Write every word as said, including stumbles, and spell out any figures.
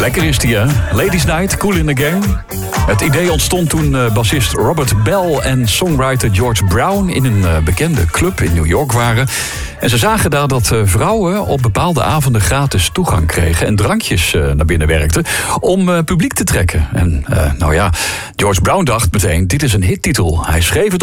Lekker is die, hè? Ladies Night, Kool in the Gang. Het idee ontstond toen uh, bassist Robert Bell en songwriter George Brown in een uh, bekende club in New York waren. En ze zagen daar dat uh, vrouwen op bepaalde avonden gratis toegang kregen en drankjes uh, naar binnen werkten om uh, publiek te trekken. En uh, nou ja, George Brown dacht meteen, dit is een hittitel. Hij schreef het